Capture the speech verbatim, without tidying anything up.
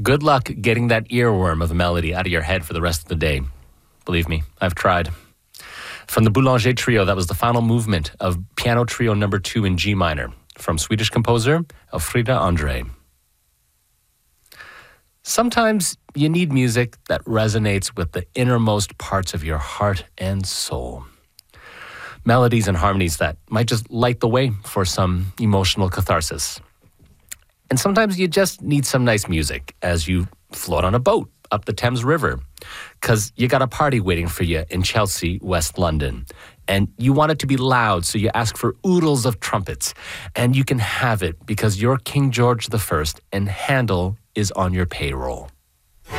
Good luck getting that earworm of a melody out of your head for the rest of the day. Believe me, I've tried. From the Boulanger Trio, that was the final movement of Piano Trio number two in G minor from Swedish composer Elfriede André. Sometimes you need music that resonates with the innermost parts of your heart and soul. Melodies and harmonies that might just light the way for some emotional catharsis. And sometimes you just need some nice music as you float on a boat up the Thames River, because you got a party waiting for you in Chelsea, West London. And you want it to be loud, so you ask for oodles of trumpets. And you can have it because you're King George the First and Handel is on your payroll.